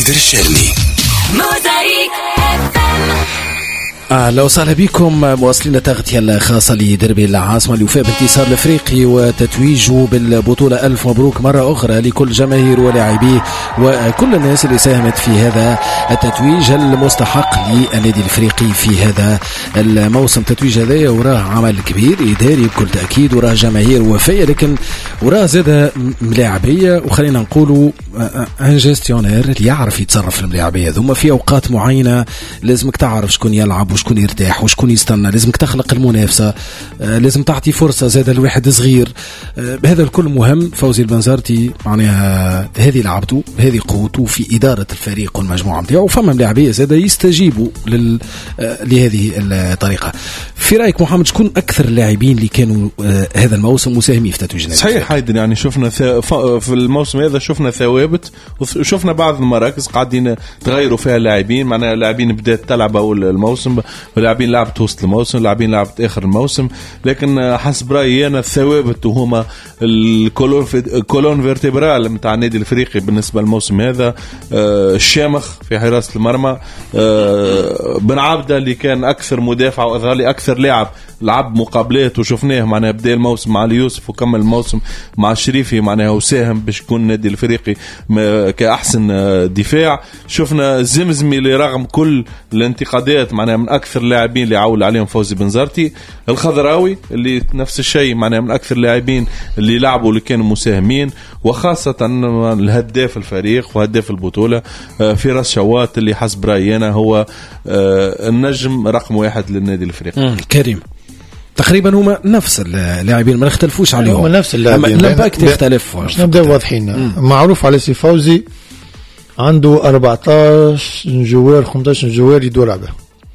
نادر الشرني. موزايك FM. أهلا وسهلا بكم مواصلين التغطية الخاصة لدربي العاصمة الوفاء بانتصار الافريقي وتتويجه بالبطولة. ألف مبروك مرة أخرى لكل جماهير ولاعبيه وكل الناس اللي ساهمت في هذا التتويج المستحق للنادي الافريقي في هذا الموسم. تتويج هذا وراه عمل كبير إداري بكل تأكيد، وراه جماهير وفية، لكن وراه زادة ملاعبية، وخلينا نقولوا ان جيستيونير اللي يعرف يتصرف الملاعبية ذوما في أوقات معينة. لازمك تعرف شكون يلعب وشكون يرتاح وشكون يستنى، لازمك تخلق المنافسة، لازم تعطي فرصة زادة الواحد صغير. هذا الكل مهم. فوزي البنزرتي معناها هذه لعبته، هذه قوته في إدارة الفريق والمجموعة متاعه، وفما ملاعبية زادة يستجيبوا لهذه الطريقة. في رأيك محمد شكون أكثر اللاعبين اللي كانوا هذا الموسم مساهمين في تتويج النادي؟ صحيح حيدر، يعني شفنا في الموسم هذا شفنا ثوابت، وشفنا بعض المراكز قاعدين تغيروا فيها اللاعبين. معناها لاعبين بدأت تلعب أول الموسم، ولاعبين لعبت وسط الموسم، لاعبين لعبت آخر الموسم. لكن حسب رأيي أنا الثوابت وهما الكولون فيرتبرال متاع النادي الافريقي بالنسبة للموسم هذا. الشامخ في حراسة المرمى، بن عبدة اللي كان أكثر مدافع وأظهر لي أكثر لاعب لعب مقابلات وشفناه. معناها بدأ الموسم مع اليوسف وكمل الموسم مع الشريفي، معناها وساهم باش يكون النادي الافريقي كأحسن دفاع. شفنا الزمزمي اللي رغم كل الانتقادات معناها من أكثر اللاعبين اللي عول عليهم فوزي بنزرتي. الخضراوي اللي نفس الشيء معناها من أكثر اللاعبين اللي لعبوا اللي كانوا مساهمين، وخاصة الهداف الفريق وهداف البطولة فراس شوات اللي حسب رأينا هو النجم رقم 1 للنادي الافريقي. كريم تقريبا هما نفس اللاعبين ما نختلفوش عليهم، هما نفس اللاعبين، الامباكت يختلف. باش نبدا واضحين. معروف على سي فوزي عنده 14 جوار 15 جوار يدور عليه.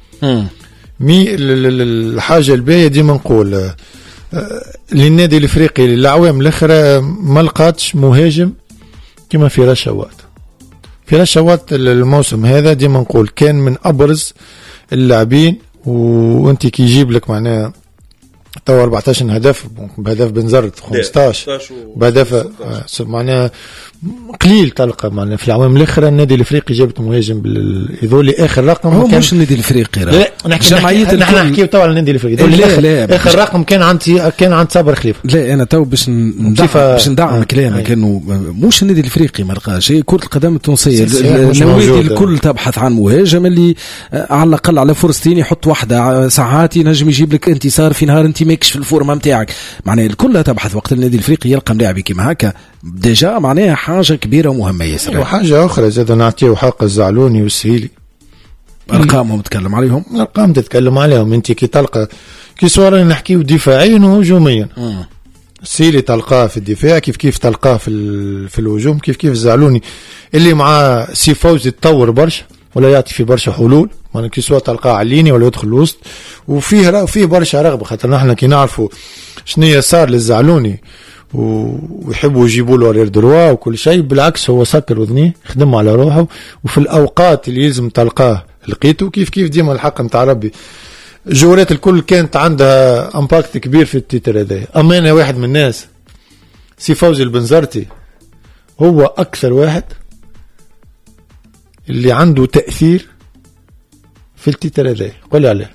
الحاجه الباهيه ديما نقول للنادي الافريقي الاعوام الاخرى ما لقاتش مهاجم كما فراس شوات. فراس شوات الموسم هذا ديما نقول كان من ابرز اللاعبين، وانت كي يجيب لك معناه تو 14 هدف بهدف بنزرت 15 بهدف معناه قليل تلقى. معناه في العوام الاخرى النادي الافريقي جابت مهاجم يذولي اخر رقم هو مش النادي الافريقي. لا نحن نحكي تو على النادي الافريقي. اخر رقم كان عند صابر خليفه. لا انا تو باش ندعم كلامك انه مش النادي الافريقي ما لقاش، هي كرة القدم التونسية النوادي الكل تبحث عن مهاجم اللي على الاقل على فرصتين يحط واحدة ساعات ينجم يجيب لك انتصار في نهار انت ماكش في الفورمه نتاعك. معناها الكل تبحث وقت النادي الافريقي يلقى لاعبي كيما هكا ديجا معناها حاجه كبيره ومهمه ياسر. وحاجه اخرى زاد نعطيه حق الزعلوني والسهيلي، ارقامهم تتكلم عليهم، الارقام تتكلم عليهم. انت كي تلقى كي صورنا نحكيو دفاعيا وهجوميا، السهيلي تلقاه في الدفاع كيف تلقاه في الهجوم كيف الزعلوني اللي مع سي فوزي تطور برشا ولا يعطي في برشا حلول. ما كي سواء تلقاه عليني ولا يدخل الوسط، وفيه برشا رغبه. خاطر نحن كي نعرفوا شنو صار للزعلوني ويحبوا يجيبوا له رير دروا وكل شيء، بالعكس هو سكر وذنيه خدم على روحه، وفي الاوقات اللي يلزم تلقاه لقيته. كيف ديما الحق نتاع ربي الجولات الكل كانت عندها امباكت كبير في التيتر هذا. اما انا واحد من الناس سي فوزي البنزرتي هو اكثر واحد اللي عنده تأثير في التيتر هذا. قولي عليه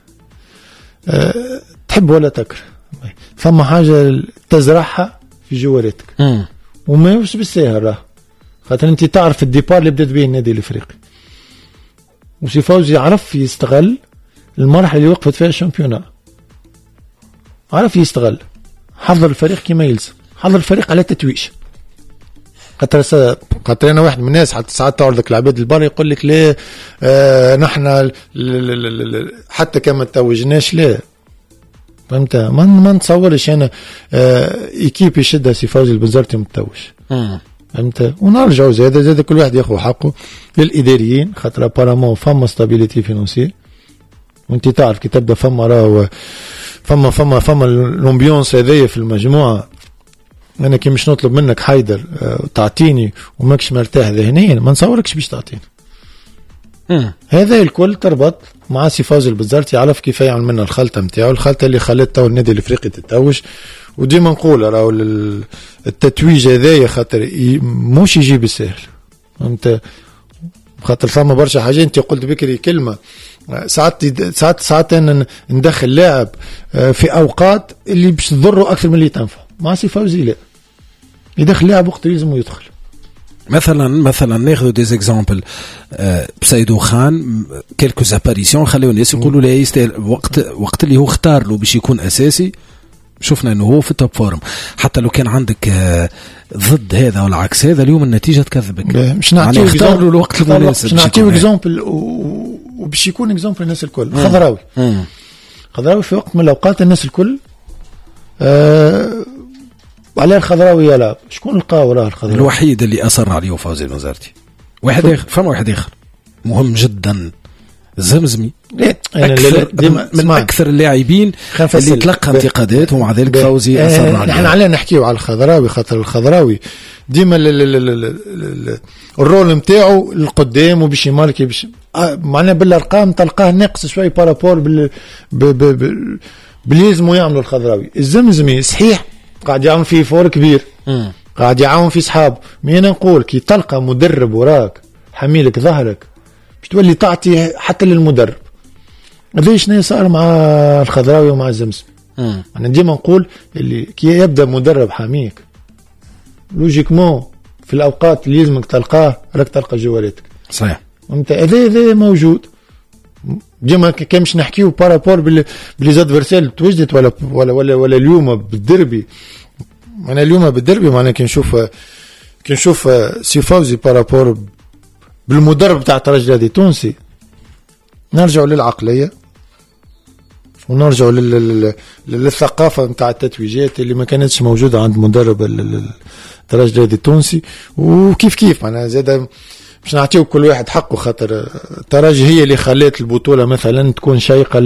تحب ولا تكره، ثم حاجة تزرعها في جوارتك وما يوش بالسهل راه. خاطر انت تعرف الديبار اللي بدأت به النادي الافريقي، وسي فوزي عرف يستغل المرحلة اللي وقفت فيها الشامبيونات، عرف يستغل، حضر الفريق كما يلزم، حضر الفريق على تتويج. خاطر انا واحد من الناس حتى ساعات تعرضك العباد البر يقول لك ليه نحن حتى كما توجناش لا فهمت. ما نتصورش انا ايكيب يشدها سي فوزي البنزرتي متوج فهمت. ونرجعوا زاد كل واحد ياخذ حقه للاداريين، خاطر ابارامون فما ستابيليتي فينانسيير، وانت تعرف كي تبدا فما راه فما الامبيونس هذيا في المجموعه. انا كي مش نطلب منك حيدر تعطيني وماكش مرتاح ذهنيا ما نصوركش باش تعطيني. هذا الكل تربط مع سي فوزي البنزرتي، عرف كيف يعمل منها الخلطه نتاعو، الخلطه اللي خلت النادي الافريقي تتوج. وديما نقول راهو التتويج هذايا خاطر مش يجي بالسهل، فهمت. خاطر ثم برشا حاجة. انت قلت بكري كلمة ساعات أن ندخل لاعب في أوقات اللي باش تضره أكثر من اللي تنفع. مع سي فوزي لا يدخل لاعب وقت يلزم يدخل. مثلا ناخذ دي زيكزامبل بسيدو خان كيلكو زاباريسيون خليو الناس يقولوا لا يستاهل وقت اللي هو اختار له باش يكون اساسي. شفنا انه هو في التوب فورم. حتى لو كان عندك ضد هذا ولا عكس هذا اليوم النتيجه تكذبك. مش نعطيو اختار له الوقت المناسب. مش نعطيو اكزامبل وباش يكون اكزامبل الناس الكل. خضراوي في وقت من الاوقات الناس الكل على الخضراوي يلعب. شكون لقاه وراه الخضراوي؟ الوحيد اللي اصر عليه فوزي المزارتي. واحد اخر فما واحد اخر مهم جدا الزمزمي من اكثر اللاعبين اللي تلقى انتقادات ومع ذلك فوزي اصر عليه. نحن علينا نحكيو على الخضراوي خاطر الخضراوي ديما الرول نتاعو القدام وباش يماركي باش معناها بالارقام تلقاه ناقص شوي بارابور باللازم يعملوا الخضراوي. الزمزمي صحيح قاعد يعمل فيه فور كبير قاعد يعاون في صحابه. مين نقول كي تلقى مدرب وراك حميلك ظهرك باش تولي تعطي حتى للمدرب. ليش صار مع الخضراوي ومع الزمزمي؟ انا ديما نقول اللي كي يبدا مدرب حاميك لوجيكمون في الاوقات اللي لازمك تلقاه راك تلقى جوالاتك. صحيح. انت هذا موجود ديما كمش نحكيو بارابور بلي زاد فرسال توجدت ولا اليوم بالدربي. انا اليوم بالدربي معناها كي نشوف سي فوزي بارابور بالمدرب تاع الترجي الرياضي التونسي. نرجعوا للعقليه ونرجعوا للثقافه نتاع التتويجات اللي ما كانتش موجوده عند مدرب الترجي الرياضي التونسي. وكيف معناها زاد باش نعطيو كل واحد حقه خاطر الترجي هي اللي خلات البطوله مثلا تكون شيقه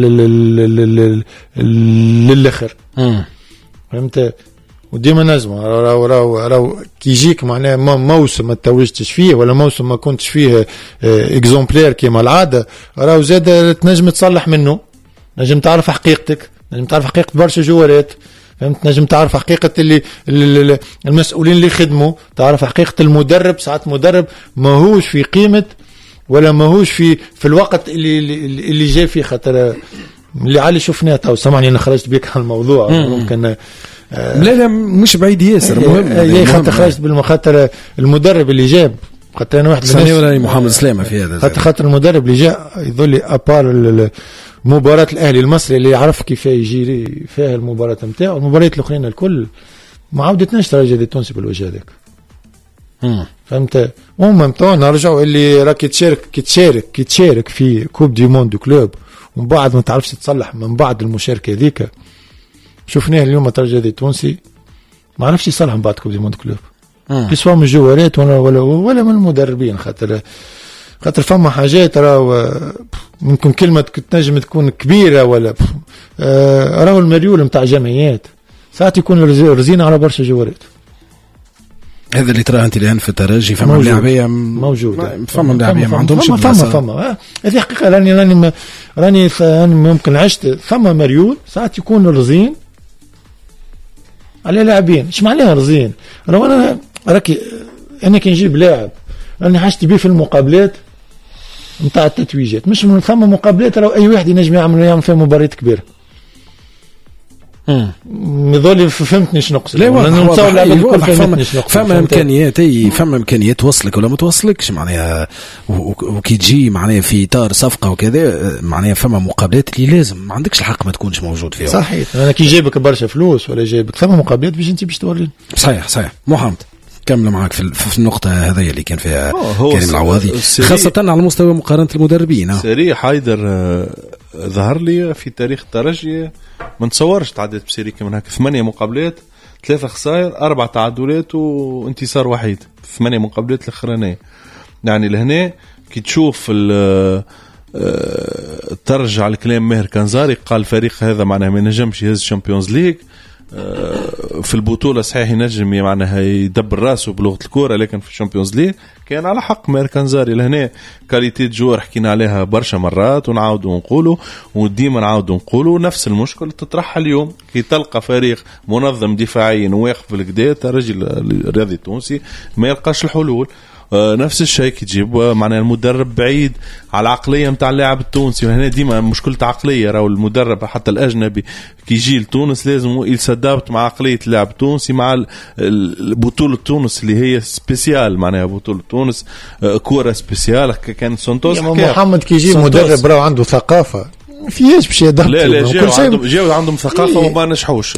للاخر. فهمت؟ وديما نجم راو كي يجيك معناها موسم ما توجتش فيه ولا موسم ما كنتش فيه اكزومبلير كيما العاده راو زاد تنجم تصلح منه. نجم تعرف حقيقتك نجم تعرف حقيقه برشا جوارات. فهمت؟ نجم تعرف حقيقة اللي المسؤولين اللي خدموا. تعرف حقيقة المدرب. ساعات مدرب ماهوش في قيمة ولا ماهوش في الوقت اللي جاء فيه. خاطر اللي علي شفناه تو سامعني أنا خرجت بيك على الموضوع ممكن لا مش بعيد ياسر مهم. خاطر خرجت بالمخاطر المدرب اللي جاب خاطر أنا واحد ثاني ولا محمد سلامة في هذا خاطر المدرب اللي جاء يظل أبار مباراة الأهلي المصري اللي يعرف كيف يجيري فيها المباراة متاعه. المباريات الأخرين الكل ما عودتناش ترجي التونسي بالوجه هذاك. فهمت؟ متاع نرجعوا اللي راك تشارك في كوب دي موند كلوب ومن بعد ما تعرفش تصلح من بعد المشاركة ذيك. شفناه اليوم ترجي التونسي ما عرفش يصلح من بعد كوب دي موند كلوب. سواء من الجوارات ولا من المدربين. خاطر فما حاجات راهو ممكن كلمة تنجم تكون كبيرة ولا راهو المريول متاع جمعيات ساعات يكون رزين على برشا جوارات. هذا اللي تراه انت الان في الترجي فما لاعبيه موجوده فما لاعبيه ما عندهمش فما هذه حقيقه. راني ممكن عشت ثم مريول ساعات يكون رزين على لاعبين. ايش معناها رزين؟ انا راكي انا كي نجيب لاعب راني حاجتي بيه في المقابلات نتاع التتويجات. مش من ثم مقابلات راه اي واحد ينجم يعمل فيها مباريات كبيره. يظل فهمتني شنو نقصد. فما امكانيات توصلك ولا ما توصلكش معناها. وكي تجي معناها في اطار صفقه وكذا معناها فما مقابلات اللي لازم ما عندكش الحق ما تكونش موجود فيها. صحيح. انا كي جايبك برشا فلوس ولا جايبك ثم مقابلات باش انت باش توريني. صحيح محمد كمل معك في النقطة هذه اللي كان فيها كريم العواضي خاصة على مستوى مقارنة المدربين. سري حيدر ظهر لي في تاريخ الترجي ما نتصورش تعدت بسيري كمان هكا 8 مقابلات 3 خسائر 4 تعادلات وانتصار وحيد 8 مقابلات الأخرانية. يعني لهنا كي تشوف ترجع الكلام ماهر كنزاري قال الفريق هذا معناه ما نجمش يهز الشامبيونز ليج في البطولة. صحيح ينجم معناها يدبر راسه بلغة الكورة لكن في الشامبيونز ليج كان على حق ماهر كنزاري. لهنا كاليتي جوار حكينا عليها برشا مرات ونعاود ونقوله وديما نعاود ونقوله نفس المشكلة تطرحها اليوم كي تلقى فريق منظم دفاعيا وواقف بالكدا الترجي الرياضي التونسي ما يلقاش الحلول. نفس الشيء كي تجيب معناها المدرب بعيد على العقليه نتاع اللاعب التونسي. وهنا ديما مشكله عقليه، راهو المدرب حتى الاجنبي كي يجي لتونس لازم يتسدابط مع عقليه اللاعب التونسي، مع بطوله تونس اللي هي سبيسيال. معناها بطوله تونس كوره سبيسيال. كان سانتوس محمد كي يجي مدرب راهو عنده ثقافه فيش باش يضبط. لا جاو عندهم ثقافه وما نجحوش.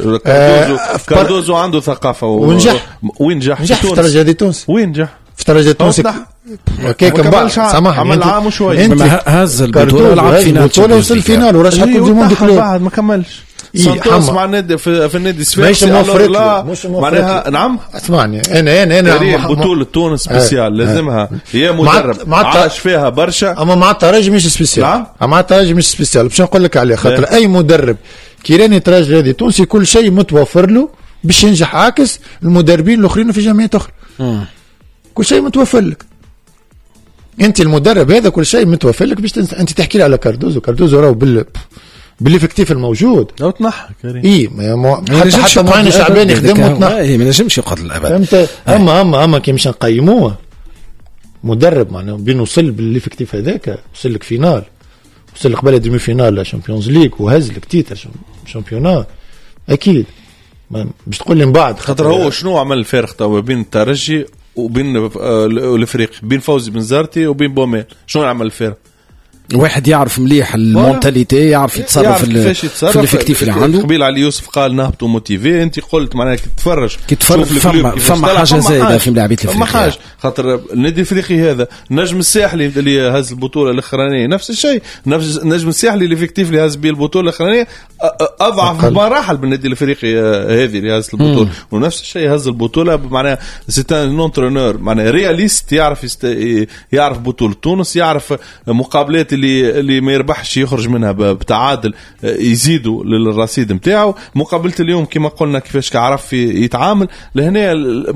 كاردوزو عنده ثقافه ونجح. وين نجح في الدرجه دي تونس؟ وين نجح في درجة تونس؟ كيك بعد سامحني عمل عام وشوي هز البطوله لعب فينال البطوله وصل الفينال ورشح كل زمان بعد ما كملش. سانتوس مع النادي في النادي السويسري لا معناها نعم. اسمعني انا بطوله تونس سبيسيال لازمها هي مدرب عاش فيها برشا. اما مع الترجي مش سبيسيال. مع الترجي مش سبيسيال باش نقول لك عليه. خاطر اي مدرب كي راني ترجي هذه تونسي كل شيء متوفر له باش ينجح. عكس المدربين الاخرين في جمعيات اخرى كل شيء متوفر لك. انت المدرب هذا كل شيء متوفر لك باش انت تحكي لي على كاردوزو راهو بالافكتيف الموجود لو تنحى كريم. حتى معين شعبان يخدم وتنحى ما نجمش يقعد الابد. فهمت؟ اما كي مش نقيموه مدرب معناه بين وصل بالافكتيف هذاك وصل لك فينال، وصل لك قبل ديمي فينال لا شامبيونز ليغ وهز لك تيتر شامبيونات اكيد. باش تقول لي من بعد خاطر هو شنو عمل الفارق توا بين الترجي وبين الافريقي، بين فوزي بن زارتي وبين بوميل؟ شنو عمل الفارق؟ واحد يعرف مليح المونتاليتي، يعرف يتصرف في الافكتيف اللي عنده. قبيل علي يوسف قال نهبطوا موتيفي. انت قلت معناها كي تتفرج فما حاجه زايده في لاعبيه الافريقيه. حاجه خاطر النادي الافريقي هذا النجم الساحلي اللي هز البطوله الاخرانيه نفس الشيء، نفس النجم الساحلي الافكتيف اللي هز به البطوله الاخرانيه اضعف مراحل بالنادي الافريقي هذه اللي هز البطوله. ونفس الشيء هز البطوله معناها سيتان نونترونور معناها رياليست يعرف بطوله تونس، يعرف مقابلات اللي ما يربحش يخرج منها بتعادل يزيدوا للرصيد نتاعو. مقابله اليوم كما قلنا كيفاش كعرف يتعامل لهنا.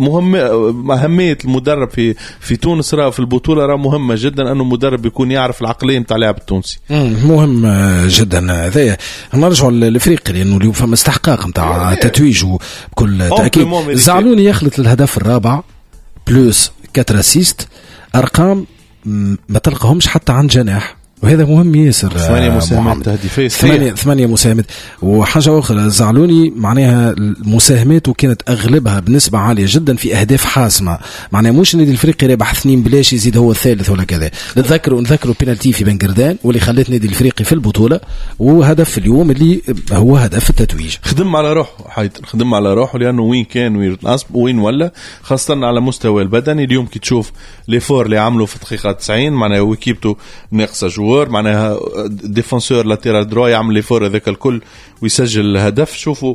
اهميه المدرب في تونس راه في البطوله راه مهمه جدا، انه مدرب يكون يعرف العقليه نتاع اللاعب التونسي. مهم جدا هذا. نرجعوا للافريقي لانه اليوم فما استحقاق نتاع تتويجه بكل تاكيد. زعلوني يخلط الهدف الرابع بلوس 4 اسيست، ارقام ما تلقاهمش حتى عن جناح، وهذا مهم ياسر. 8 مساهمات تهديفيه، 8 مساهمات. وحاجه اخرى زعلوني معناها المساهمات وكانت اغلبها بنسبه عاليه جدا في اهداف حاسمه. معناها مش النادي الافريقي رابح 2 بلاش يزيد هو الثالث ولا كذا. نذكروا بينالتي في بنقردان واللي خلت النادي الافريقي في البطوله، وهدف اليوم اللي هو هدف التتويج. خدم على روحه حيدر، خدم على روحه لانه وين كان وين نصب وين ولا، خاصه على مستوى البدني. اليوم كي تشوف ليفور اللي عملوا في دقيقه 90 معناها وكيبته ناقصه معناها ديفونسور لاتيرال دروا يعمل لي فور هذاك الكل ويسجل الهدف. شوفوا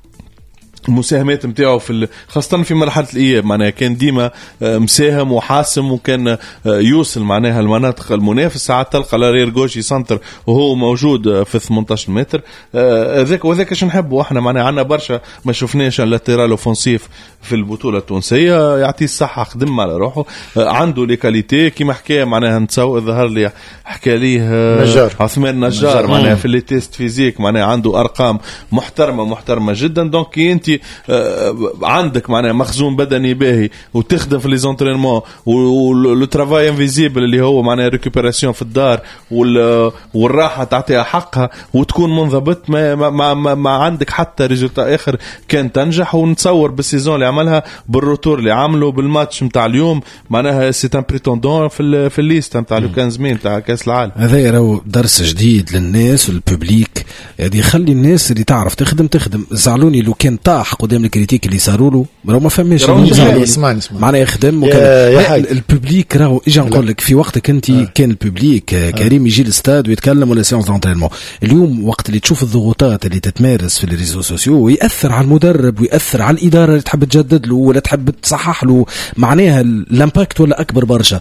المساهمات نتاعو خاصة في مرحلة الإياب معناها كان ديما مساهم وحاسم، وكان يوصل معناها المناطق المنافس. ساعات تلقى لارير جوشي سنتر وهو موجود في 18 متر. وذاك اش نحبه احنا معناها عنا برشا ما شفناش اللاتيرال اوفنسيف في البطولة التونسية. يعطيه الصحة، خدم على روحه، عنده لي كاليتي كيما حكى معناها نتصور ظهر لي حكى ليه عثمان نجار معناها في لي تيست فيزيك معناها عنده أرقام محترمة جدا. دونك انت عندك معناها مخزون بدني باهي وتخدم في لي زونترينمون ولو ترافاي انفيزيبل اللي هو معناها ريكوبيراسيون في الدار والراحه تعطيها حقها وتكون منضبط. ما عندك حتى ريزولتا اخر كان تنجح. ونتصور بالسيزون اللي عملها بالروتور اللي عمله بالماتش نتاع اليوم معناها سي ان بريتوندون في الليست نتاع لو 15 مين تاع كاس العالم. هذا يراو درس جديد للناس والببليك، يعني يخلي الناس اللي تعرف تخدم. زعلوني لو كان طاح قدام الكريتيك اللي صاروا له راهو ما فهمش اسمعني معناها يخدم. وكان الببليك راهو اجا نقول لك في وقتك انت كان الببليك كريم يجي للستاد ويتكلم ولا سيونس دونترينمون. اليوم وقت اللي تشوف الضغوطات اللي تتمارس في الريزو سوسيو ويأثر على المدرب ويأثر على الإدارة اللي تحب تجدد له ولا تحب تصحح له معناها الامباكت ولا أكبر برشا.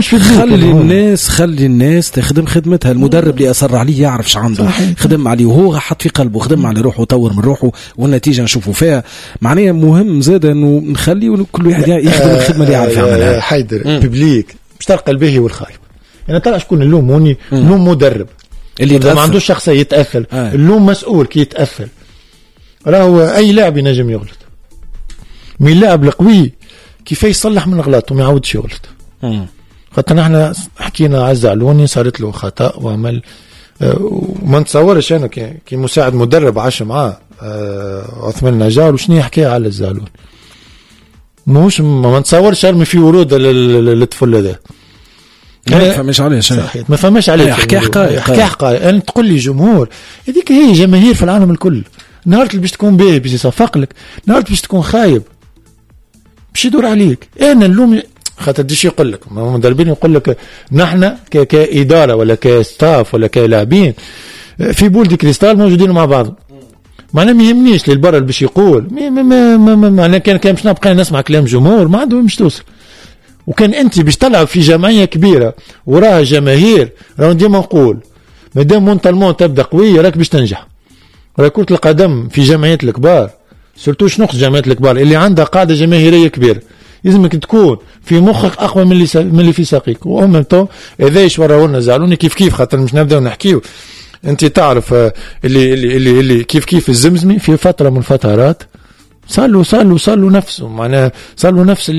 خلي الناس تخدم خدمتها. المدرب اللي أصر عليه يعرف ش عنده خدم عليه وهو حط في قلبه خدم على روحه وطور من روحه والنتيجة نشوفوا فيها. معناها مهم زاد انه نخلي كل واحد يخدم الخدمه اللي يعرف يعملها. حيدر ببليك مش تلقى الباهي والخايب. انا ترى شكون اللوم اللوم مدرب اللي ما عندوش شخصيه يتاثر. اللوم مسؤول كي يتاثر. راهو اي لاعب ينجم يغلط، من اللاعب القوي كيف يصلح من غلطه وما يعاودش يغلط. خاطر نحن حكينا على الزعلوني صارت له خطأ وعمل وما نتصورش أنا كي مساعد مدرب عاش معاه عثمان النجار وشنو يحكي على الزعلون مش ما نتصورش ارمي فيه ورود للطفل هذا ما فهمش عليه شيء صحيح ما فهمش عليه حكي حقائق أنا تقول لي جمهور هذيك هي جماهير في العالم الكل نهار اللي باش تكون باهي باش يصفق لك نهار باش تكون خايب باش يدور عليك انا اللوم خاطر ديش يقول لك مدربين يقول لك نحن كإدارة ولا كستاف ولا كلاعبين في بولد كريستال موجودين مع بعض معناه ما يهمنيش للبرا اللي باش يقول معناه كان باش نبقى نسمع كلام جمهور ما عنده مش توصل وكان انت باش تلعب في جمعيه كبيره وراها جماهير راهو ديما نقول مادام مونتالمون تبدا قويه راك باش تنجح راه كرة القدم في جمعيات الكبار سورتو شنو الجمعيات الكبار اللي عندها قاعده جماهيريه كبيره لازمك تكون في مخك اقوى من اللي في ساقيك وهم تو اذا يشورونا زعلوني كيف خاطر مش نبداو نحكيو انت تعرف اللي كيف الزمزمي في فتره من الفترات صار له نفسه معناها صار له نفس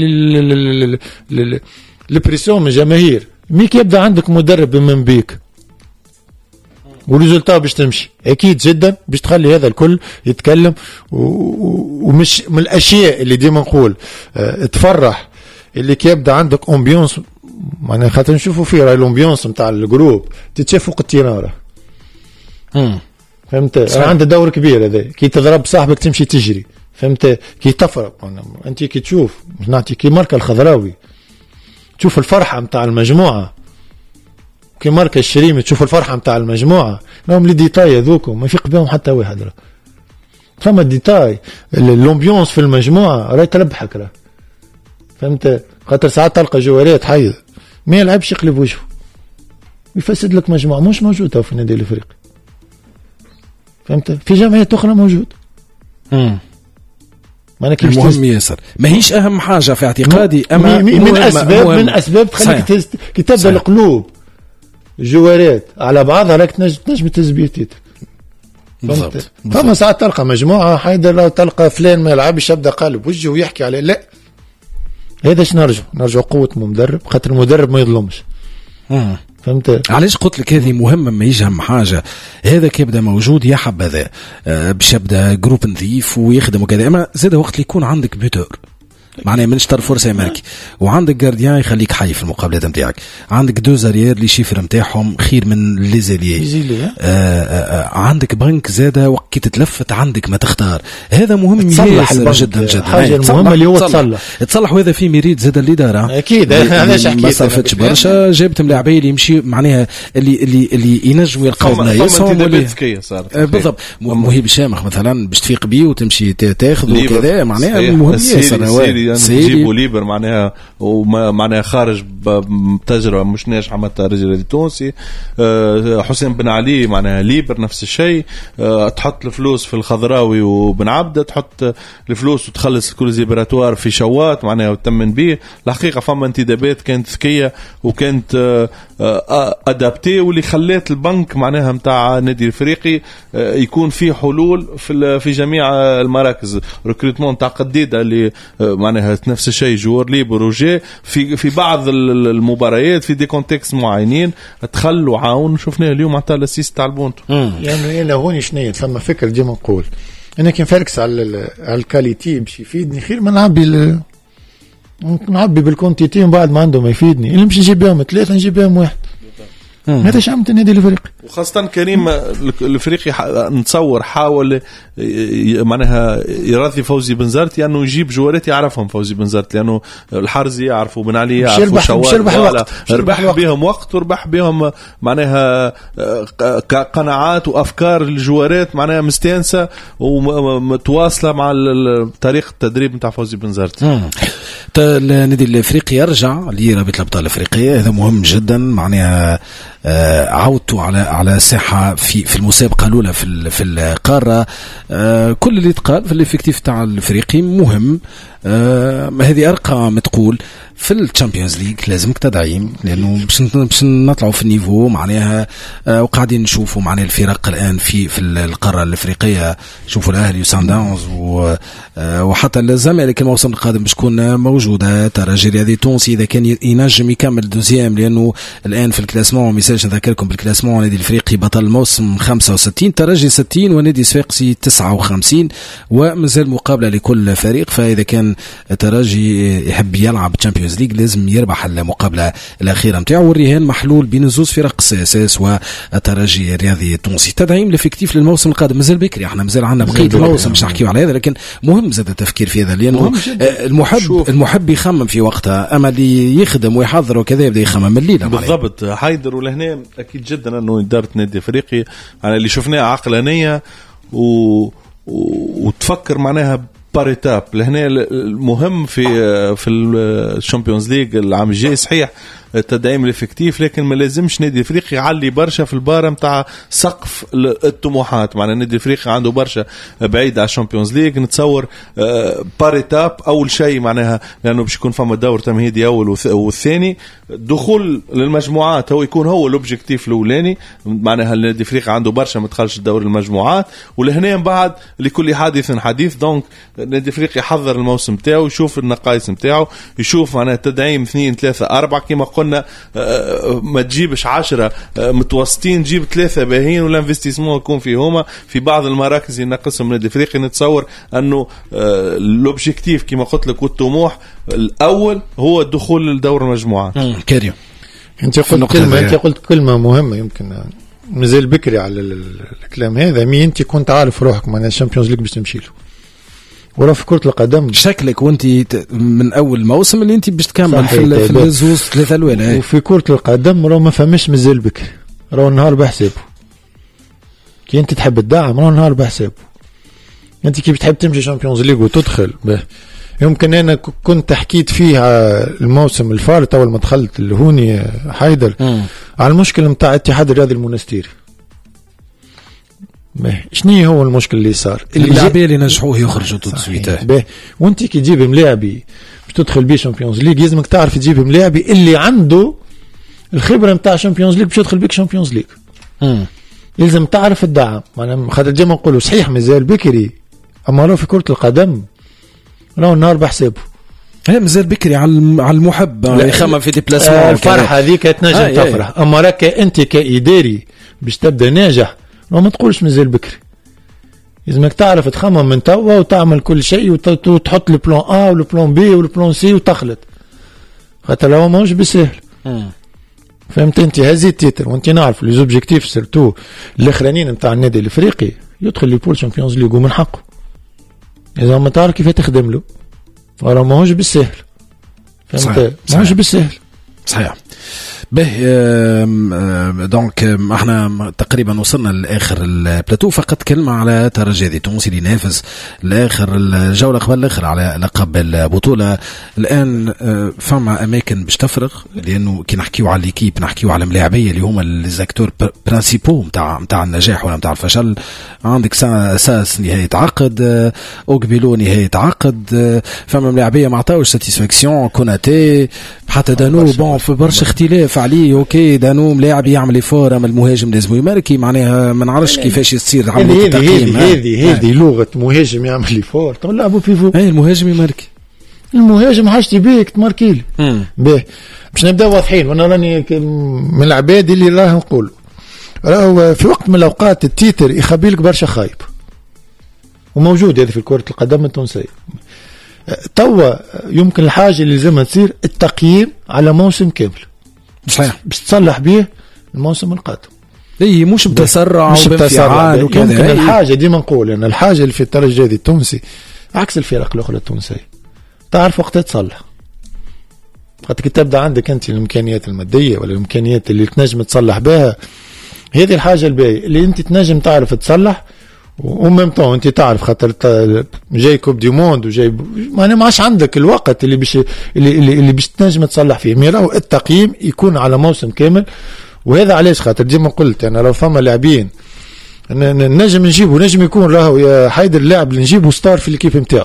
البريسيون من الجماهير ميك يبدا عندك مدرب من بيك وريزولتا باش تمشي اكيد جدا باش تخلي هذا الكل يتكلم ومش من الاشياء اللي ديما نقول تفرح اللي كيبدا عندك امبيونس معناها خاطر نشوفوا فيه راي الامبيونس نتاع الجروب تتشاف فوق التيران فهمت عنده دور كبير هذا كي تضرب صاحبك تمشي تجري فهمت كي تفرق انت كي تشوف نعطي كي ماركه الخضراوي تشوف الفرحه نتاع المجموعه كي ماركه الشريمي تشوف الفرحه نتاع المجموعه لهم لي ديتاي هذوكم ما يفيق بهم حتى واحد فما الديتاي الامبيونس في المجموعه راهي تربحك راه فهمت خاطر ساعات تلقى جوارات حي ما يلعبش يقلب وجهه يفسد لك مجموعه مش موجوده في النادي الافريقي فهمت في جمعيات اخرى موجود المهم ياسر ما هيش اهم حاجه في اعتقادي اما من اسباب تخليك كي تبدا القلوب جوارات على بعضها راك تنجم تثبيت بالضبط فما ساعات تلقى مجموعه حيدر لو تلقى فلان ما يلعبش يبدا قالب وجهه ويحكي عليه لا هذا اش نرجع قوه مدرب خاطر المدرب ما يظلمش فهمت علاش قلت لك هذه مهمه ما يجي اهم حاجه هذا كيبدا موجود يا حبذا باش يبدا جروب نظيف ويخدم وكذا اما زاد وقت اللي يكون عندك بيتور معناها من شطر فرصه يماركي وعندك جارديان يخليك حي في المقابلات نتاعك عندك دو زاريير اللي شيفر نتاعهم خير من لي زيليي عندك بنك زاده وقت كي تتلفت عندك ما تختار هذا مهم ياسر جدا حاجه المهمه اللي هو تصلح وهذا في ميريد زاد الاداره اكيد علاش حكيت ما صرفتش برشا جابت ملاعبيه اللي يمشي معناها اللي ينجموا يلقاو بلايصهم بالضبط مهيب الشامخ مثلا باش تفيق بيه وتمشي تاخذ وكذا معناها مهم ياسر نجيبوا ليبر معناها ومعناها خارج بتجربه مش ناجحه مع الرجل التونسي حسين بن علي معناها ليبر نفس الشيء تحط الفلوس في الخضراوي وبن عبده تحط الفلوس وتخلص كل زيبراتوار في شوات معناها وتمن بيه الحقيقه فما انتدابات كانت ذكيه وكانت ادابتي واللي خلات البنك معناها متاع نادي الافريقي يكون فيه حلول في جميع المراكز ريكروتمون تاع قديده اللي معناها نفس الشيء جوار ليبر وجي في بعض المباريات في دي كونتكست معينين تخلوا عاون شفناه اليوم حتى الاسيست تاع البونتو يعني انا هوني شنو فما فكر ديما نقول انا كي نفركس على الكاليتي باش يفيدني خير ما نعبي بالكونتيتي من بعد ما عنده ما يفيدني اللي مش نجيب بهم 3 نجيب بهم 1 هذا شعمت النادي الافريقي وخاصه كريم الافريقي نتصور حاول معناها يرضي فوزي بنزرت لانه يعني يجيب جوارات يعرفهم فوزي بنزرت لانه الحرزي يعرفوا بن علي يعرفوا شوال ربح بهم وقت وربح بهم معناها قناعات وافكار الجوارات معناها مستانسه ومتواصله مع طريقه التدريب نتاع فوزي بنزرت النادي الافريقي يرجع لرابطه الابطال الافريقيه هذا مهم جدا معناها عودتوا على ساحة في المسابقة الأولى في القارة. كل اللي تقال في الإفكتيف تاع الفريقي مهم. هذه أرقام تقول في الشامبيونز ليج لازمك تدعيم، لأنه باش نطلعوا في النيفو معناها. وقاعدين نشوفوا معناها الفرق الآن في القارة الأفريقية، شوفوا الأهلي وسان داونز وحتى الزمالك الموسم القادم باش تكون موجودة. ترجي الرياضي التونسي إذا كان ينجم يكمل دوزيام، لأنه الآن في الكلاسمون ميساج نذكركم بالكلاسمون، نادي الفريقي بطل الموسم 65، ترجي 60 ونادي صفاقسي 59، ومازال مقابلة لكل فريق. فإذا كان ترجي يحب يلعب تشامبيونز ليج لازم يربح المقابلة الأخيرة متاعه، والرهان محلول بين الزوز فرق اساس والترجي الرياضي التونسي. تدعيم الافكتيف للموسم القادم مازال بكري، احنا مازال عندنا بقية الموسم باش نحكيو على هذا، لكن مهم زاد التفكير في هذا، لأنه المحب يخمم في وقتها، أما اللي يخدم ويحضر وكذا يبدأ يخمم الليلة بالضبط. حيدر ولهنا أكيد جدا أنه إدارة نادي فريقي على اللي شفناه عقلانية وتفكر معناها باريتاب. لهنا المهم في الشامبيونز ليج العام الجاي صحيح التدعيم الافكتيف، لكن ما لازمش نادي افريقيا يعلي برشا في البارة متاع سقف الطموحات. معنى نادي افريقيا عنده برشا بعيد على الشامبيونز ليج. نتصور باريتاب اول شيء معناها، لانه باش يكون فما دور تمهيدي اول والثاني دخول للمجموعات هو يكون هو الاوبجيكتيف الاولاني. معناها نادي افريقيا عنده برشا ما دخلش دور المجموعات، ولهنا بعد لكل حادث حديث. دونك نادي افريقيا يحضر الموسم تاعو، يشوف النقائص نتاعو، يشوف معناها تدعيم 2 3 4 كما قلنا. ما تجيبش 10 متوسطين، جيب 3 باهين، ولا انفستيسمون يكون فيهما في بعض المراكز ينقصهم نادي افريقيا. نتصور انه الاوبجيكتيف كما قلت لك والطموح الاول هو الدخول لدور المجموعات. كريم انت قلت كلمه مهمه، يمكن مازال بكري على الكلام هذا. انت كنت عارف روحك معناها الشامبيونز ليج باش تمشي له، ورا في كرة القدم شكلك وانت من اول موسم اللي انت باش تكمل في الزوز 3 الأولى. وفي كرة القدم راه ما فهمش مازال بكري، راه النهار بحسابه. كي انت تحب الدعم راه النهار بحسابه. انت كي بتحب تمشي شامبيونز ليج وتدخل يمكن انا كنت حكيت فيها الموسم الفارط اول ما دخلت الهوني حيدر على المشكل نتاع الاتحاد الرياضي المونستيري. شنو هو المشكل اللي صار؟ اللاعبين اللي نجحوه يخرجوا تسويته. وانت كي تجيب ملاعبي باش تدخل بيه شامبيونز ليج لازمك تعرف تجيب ملاعبي اللي عنده الخبره نتاع شامبيونز ليج باش يدخل بيك شامبيونز ليج. لازم تعرف الدعم. انا خاطر جينا نقولوا صحيح مازال بكري، اما لو في كره القدم لو النهار بحسابه. هي مازال بكري على المحب يخمم في ديبلاسمون. الفرحه هذيك تنجم تفرح، اما راك انت كاداري باش تبدا ناجح ما تقولش مازال بكري. لازمك تعرف تخمم من توا وتعمل كل شيء وتحط البلان A والبلان B والبلان C وتخلط، خاطر لو ماهوش بسهل. فهمت انت؟ هذه التيتر وانت نعرف لي زوبجيكتيف سيرتو الاخرانيين نتاع النادي الافريقي يدخل لبول شامبيونز ليغ من حقه، اذا ما تعرف كيف تخدم له راه ماهوش بالسهل. فهمت؟ ماهوش بالسهل. صحيح. به دونك احنا تقريبا وصلنا لاخر البلاتو. فقط كلمه على ترجي التونسي اللي ينافس لاخر الجوله قبل الاخر على لقب البطوله. الان فما اماكن باش تفرغ، لانه كي نحكيو على ليكيب نحكيو على ملاعبيه اللي هما ليزاكتور برانسيبو نتاع النجاح ولا نتاع الفشل. عندك اساس نهايه عقد، اوغبيلو نهايه عقد، فما ملاعبيه ما عطاوش ساتيسفاكسيون، كوناتي حتى دانو بون في برشا اختلاف عليه. اوكي دانو ملاعب يعمل فور، اما المهاجم لازم يماركي. معناها ما نعرفش كيفاش تصير عمليه التقييم. هذه لغه مهاجم يعمل فور. تلعبوا بيفو. المهاجم يماركي، المهاجم حاجتي بيك تماركيلي. باهي باش نبدا واضحين. وانا راني من العباد اللي راه نقول راهو في وقت من الاوقات التيتر يخبي لك برشا خايب، وموجود هذا في كرة القدم التونسية. توا يمكن الحاجة اللي لازمها تصير التقييم على موسم كامل. صحيح. باش تصلح به الموسم القادم. اي مش بتسرع وبانفعال وكذا. يمكن الحاجة ديما نقول ان الحاجة اللي في الترجي التونسي عكس الفرق الاخرى التونسية، تعرف وقت تصلح. خاطر كي تبدا عندك انت الامكانيات المادية ولا الامكانيات اللي تنجم تصلح بها، هذه الحاجة الباقية اللي انت تنجم تعرف تصلح. ومم طون انت تعرف خاطر جاي كوب دي موند وجاي ما عادش عندك الوقت اللي باش اللي باش تنجم تصلح فيه. ميراو التقييم يكون على موسم كامل، وهذا علاش خاطر ديما قلت انا لو فما لاعبين نجم نجيبه، نجم يكون راهو يا حيدر اللاعب اللي نجيبه ستار في الكيب نتاعو،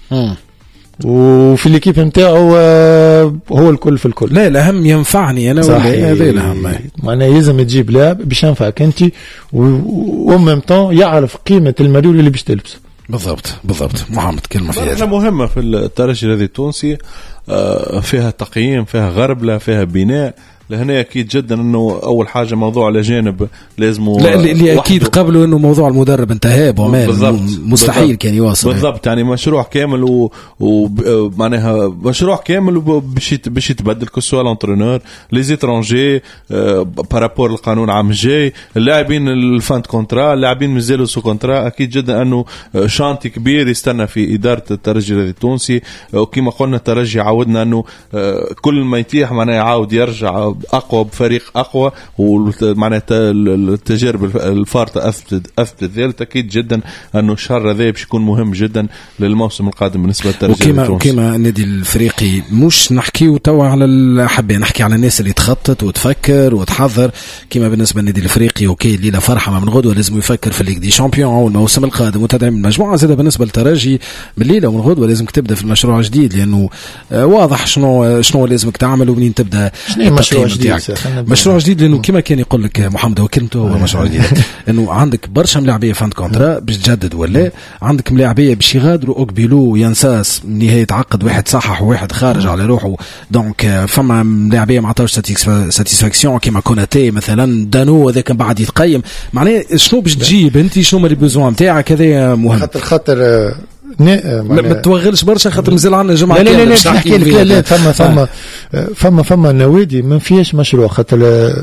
وفي الكيب نتاعو هو الكل في الكل. لا الأهم ينفعني أنا ولا هذا الأهم، معناها لازم تجيب لاعب باش ينفعك أنت ومم طون يعرف قيمة المريول اللي باش تلبسه. بالضبط محمد كلمة فيها مهمة في الترجي الذي التونسي، فيها تقييم، فيها غربلة، فيها بناء. لهنا أكيد جدا أنه أول حاجة موضوع الأجانب لازم لا اللي أكيد قبله أنه موضوع المدرب انتهى مستحيل كان يواصل بالضبط. يعني مشروع كامل ومعناها مشروع كامل باش يتبدل كسوا الانترينور لي زيترونجي بارابور القانون عام جاي، اللاعبين الفانت كونترا، اللاعبين مازالوا سو كونترا. أكيد جدا أنه شانتي كبير يستنى في إدارة الترجي التونسي. وكما قلنا الترجي عودنا أنه كل ما يتيح معناها يعاود يرجع أقوى بفريق أقوى، ومعنى التجارب الفارطة أثبتت ذلك. أكيد جدا أنه الشهر هذا باش يكون مهم جدا للموسم القادم بالنسبة للترجي. وكما النادي الفريقي مش نحكي توا على الحبة، نحكي على الناس اللي تخطط وتفكر وتحضر. كما بالنسبة للنادي الفريقي أوكي الليلة فرحة من غدوة لازم يفكر في الليغ دي شامبيون والموسم القادم وتدعيم المجموعة. زاد بالنسبة للترجي من الليلة ومن غدوة لازم تبدأ في المشروع الجديد، لأنه واضح شنو لازمك تعمل ومنين تبدأ مشروع جديد. لانه كما كان يقول لك محمد وكلمته هو مشروع جديد انه عندك برشا ملاعبيه فانت كونترا باش تجدد، ولا عندك ملاعبيه باش يغادروا اوكبيلو ينساس نهايه عقد، واحد صحح وواحد خارج على روحه. دونك فما ملاعبيه ما عطاوش ساتيسفاكسيون كما كوناتي مثلا، دانو هذاك بعد يتقيم. معناه شنو باش تجيب انت، شنو لي بوزوان نتاعك، هذا مهم. خاطر ما توغلش برشا خاطر مازال عندنا جماعه. لا نحكي لك لا فما نوادي ما فيهاش مشروع. خاطر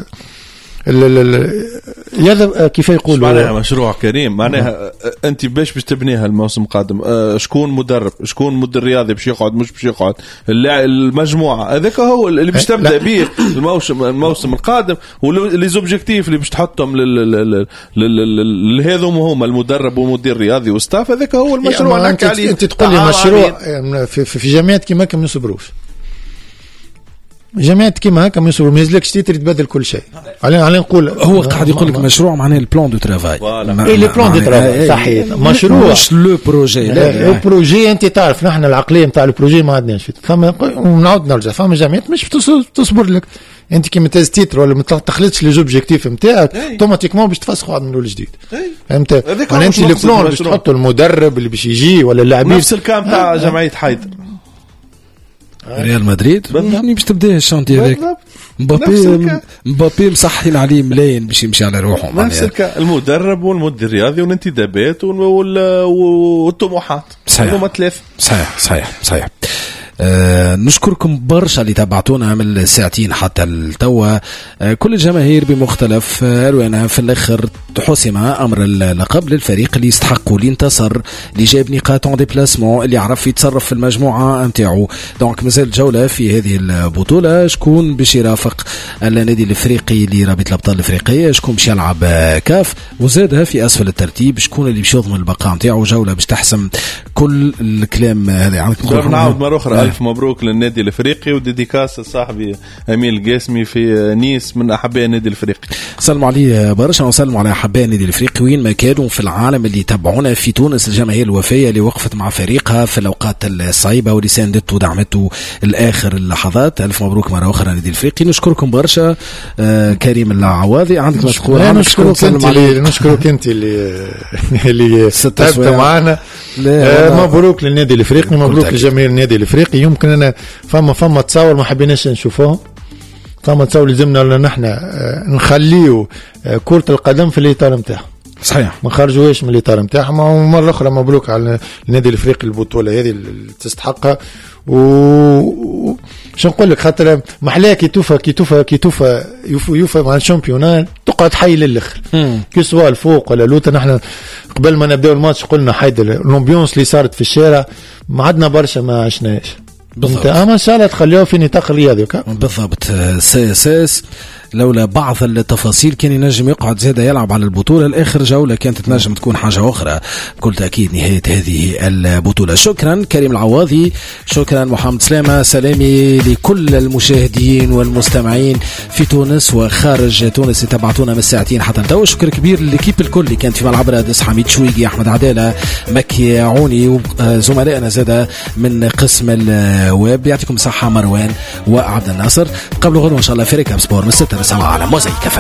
هذا كيف يقولوا معناها مشروع كريم. معناها انت باش تبنيها الموسم القادم، شكون مدرب، شكون مدير رياضي باش يقعد مش باش يقعد، المجموعه هذاك هو اللي باش تبدا به الموسم القادم، ولي زوبجيكتيف اللي باش تحطهم لهذم هما المدرب ومدير رياضي وستاف. هذاك هو المشروع. انت تقول لي مشروع في جامعات كيما ما نصبروش، جماعة كيما هكا ما يزلكش تيتر يتبدل كل شيء. علينا نقول هو قاعد يقول لك مشروع معناه البلان دو ترافاي. لي بلان دو ترافاي صحيح، مشروع مش لو بروجي. لو بروجي انت تعرف نحن العقليه نتاع البروجي ما عندناش فيه. فما ونعاود نرجع فما جمعيات مش تصبر لك انت كي متاز تيتر ولا ما تخلطش لي زوبجيكتيف نتاعك اوتوماتيكمون باش تفسخوا من الاول جديد. فهمت؟ يعني انت لي بلان باش تحطوا المدرب اللي باش يجي ولا اللاعبين نفس الكام تاع جمعيه حيدر ريال مدريد يعني باش تبدا الشانتي هذاك. مبابي مصحين عليه ملايين باش يمشي على روحه. نفس المدرب والمدير الرياضي والانتدابات والطموحات هما ثلاثه. صحيح. نشكركم برشا اللي تابعتونا من الساعتين حتى التوا. كل الجماهير بمختلف ألوانها. في الآخر حسم أمر اللقب للفريق اللي يستحق، اللي انتصر، اللي جاب نقاط اون ديبلاسمون، اللي عرف يتصرف في المجموعة نتاعو. دونك مازال جولة في هذه البطولة. شكون باش يرافق النادي الافريقي لرابطة الابطال الافريقية، شكون باش يلعب كاف، وزادها في اسفل الترتيب شكون اللي باش يضمن البقاء نتاعو. جولة باش تحسم كل الكلام هذا. نعاود مرة أخرى ألف مبروك للنادي الافريقي، وديديكاس صاحبي امين القاسمي في نيس من احباء النادي الافريقي. سلموا عليه برشا وسلموا على احباء النادي الافريقي وين ما كانوا في العالم اللي يتابعونا في تونس. الجماهير الوفيه اللي وقفت مع فريقها في الاوقات الصعيبه واللي ساندته ودعمته الاخر اللحظات. الف مبروك مره اخرى النادي الافريقي. نشكركم برشا. كريم العواضي عندك ما تقول؟ نشكرك انت اللي تعبت معنا. مبروك للنادي الافريقي، مبروك لجماهير النادي الافريقي. يمكن انا فما تصور ما حبيناش نشوفوه، فما تصور لازمنا نحن نخليه كرة القدم في الاطار نتاعها. صحيح، ما خرجوش من الاطار نتاعهم. ومره اخرى مبروك على النادي الافريقي البطوله هذه اللي تستحقها. شو نقول لك، خاطر محلاها كي توفى مع الشامبيونال تقعد حي للاخر كي سواء الفوق ولا لوتا. نحن قبل ما نبداو الماتش قلنا حيد الامبيونس اللي صارت في الشارع ما عندنا برشا ما عشناش بالضبط. اما ان شاء الله تخليوه في نطاق الرياضي. بالضبط. ساس لولا بعض التفاصيل كان ينجم يقعد زاد يلعب على البطولة. الآخر جولة كانت تنجم تكون حاجة أخرى بكل تأكيد نهاية هذه البطولة. شكرا كريم العواضي، شكرا محمد سلامة، سلامي لكل المشاهدين والمستمعين في تونس وخارج تونس تبعتونا من الساعتين حتى نتو. شكر كبير للكيب الكل اللي كانت في ملعب رادس، حميد شويقي، أحمد عدالة، مكي عوني، وزملائنا زادا من قسم الويب. يعطيكم صحة مروان وعبد الناصر. قبل غدوة إن شاء الله في ركاب سبور من 6 ل 7 على موزايك.